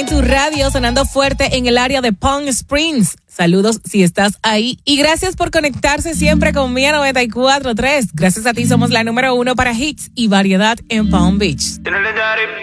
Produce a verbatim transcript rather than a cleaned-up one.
en tu radio, sonando fuerte en el área de Palm Springs. Saludos si estás ahí. Y gracias por conectarse siempre con Mía noventa y cuatro punto tres. Gracias a ti somos la número uno para hits y variedad en Palm Beach.